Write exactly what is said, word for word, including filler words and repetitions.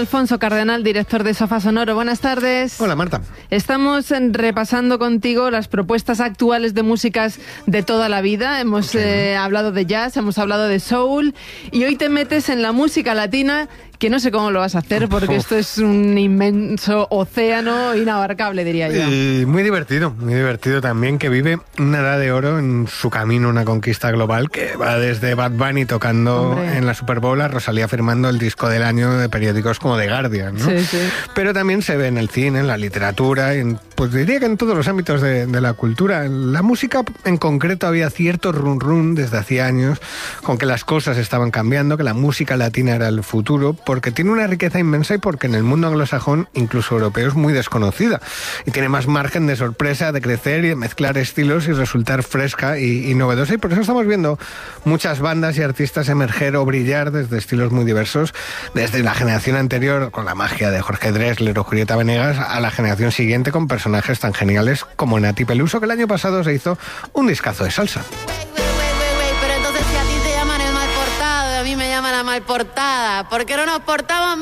Alfonso Cardenal, director de Sofá Sonoro. Buenas tardes. Hola, Marta. Estamos repasando contigo las propuestas actuales de músicas de toda la vida. Hemos sí. eh, hablado de jazz, hemos hablado de soul y hoy te metes en la música latina, que no sé cómo lo vas a hacer porque esto es un inmenso océano inabarcable, diría yo. Y muy divertido, muy divertido también, que vive una edad de oro en su camino, una conquista global que va desde Bad Bunny tocando Hombre. en la Super Bowl a Rosalía firmando el disco del año de periódicos como The Guardian, ¿no? Sí, sí. Pero también se ve en el cine, en la literatura, en, pues diría que en todos los ámbitos de, de la cultura. En la música en concreto había cierto run run desde hacía años con que las cosas estaban cambiando, que la música latina era el futuro, porque tiene una riqueza inmensa y porque en el mundo anglosajón, incluso europeo, es muy desconocida y tiene más margen de sorpresa, de crecer y de mezclar estilos y resultar fresca y, y novedosa, y por eso estamos viendo muchas bandas y artistas emerger o brillar desde estilos muy diversos, desde la generación anterior con la magia de Jorge Drexler o Julieta Venegas a la generación siguiente con personajes tan geniales como Nati Peluso, que el año pasado se hizo un discazo de salsa. Pero entonces si a ti te llaman el mal portado y a mí me llaman la mal portada, ¿por qué no nos portamos mal?